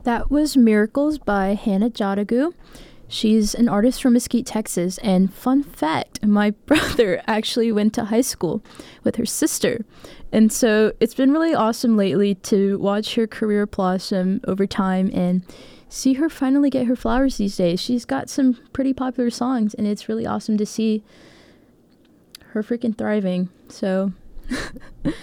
That was Miracles by Hannah Jadagu. She's an artist from Mesquite, Texas. And fun fact, my brother actually went to high school with her sister. And so it's been really awesome lately to watch her career blossom over time and see her finally get her flowers these days. She's got some pretty popular songs, and it's really awesome to see her freaking thriving. So